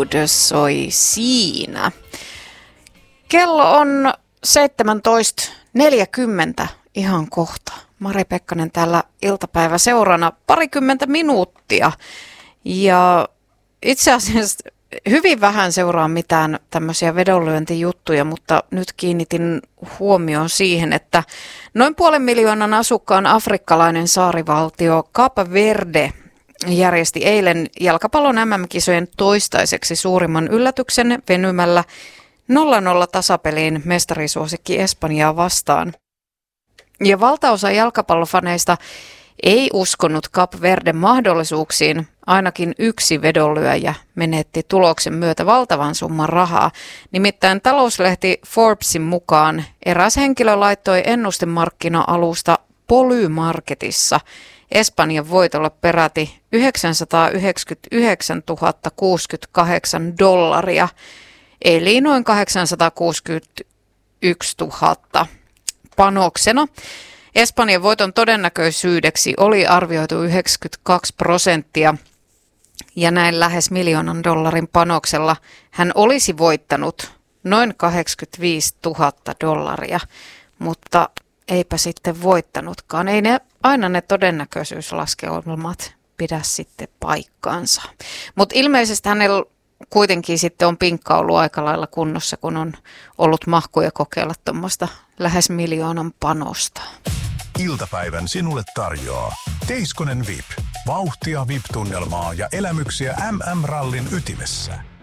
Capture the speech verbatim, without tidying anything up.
Mood soi siinä. Kello on seitsemäntoista neljäkymmentä ihan kohta. Mari Pekkanen täällä iltapäivä seurana parikymmentä minuuttia. Ja itse asiassa hyvin vähän seuraa mitään tämmöisiä vedonlyöntijuttuja, mutta nyt kiinnitin huomioon siihen, että noin puolen miljoonan asukkaan afrikkalainen saarivaltio Cape Verde järjesti eilen jalkapallon äm äm-kisojen toistaiseksi suurimman yllätyksen venymällä nolla nolla tasapeliin mestarisuosikki Espanjaa vastaan. Ja valtaosa jalkapallofaneista ei uskonut Cape Verden mahdollisuuksiin. Ainakin yksi vedonlyöjä menetti tuloksen myötä valtavan summan rahaa. Nimittäin talouslehti Forbesin mukaan eräs henkilö laittoi ennustemarkkina-alusta Polymarketissa Espanjan voitolle peräti yhdeksänsataayhdeksänkymmentäyhdeksäntuhatta kuusikymmentäkahdeksan dollaria, eli noin kahdeksansataakuusikymmentäyksituhatta panoksena. Espanjan voiton todennäköisyydeksi oli arvioitu yhdeksänkymmentäkaksi prosenttia ja näin lähes miljoonan dollarin panoksella hän olisi voittanut noin kahdeksankymmentäviisituhatta dollaria, mutta eipä sitten voittanutkaan. Ei ne, aina ne todennäköisyyslaskelmat pidä sitten paikkaansa. Mutta ilmeisesti hänellä kuitenkin sitten on pinkka ollut aika lailla kunnossa, kun on ollut mahkuja kokeilla tuommoista lähes miljoonan panosta. Iltapäivän sinulle tarjoaa Teiskonen V I P. Vauhtia V I P-tunnelmaa ja elämyksiä äm äm-rallin ytimessä.